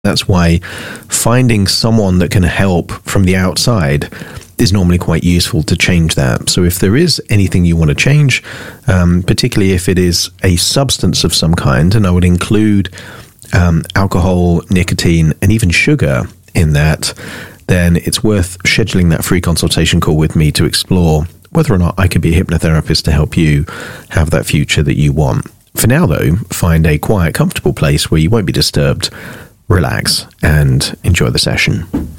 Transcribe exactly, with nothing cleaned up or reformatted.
That's why finding someone that can help from the outside is normally quite useful to change that. So if there is anything you want to change, um, particularly if it is a substance of some kind, and I would include um, alcohol, nicotine, and even sugar in that, then it's worth scheduling that free consultation call with me to explore whether or not I could be a hypnotherapist to help you have that future that you want. For now, though, find a quiet, comfortable place where you won't be disturbed, relax, and enjoy the session.